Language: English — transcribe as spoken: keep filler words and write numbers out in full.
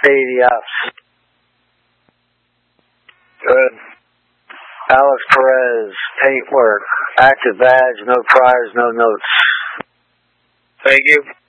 eighty ops. Good. Alex Perez, paintwork, active badge, no priors, no notes. Thank you.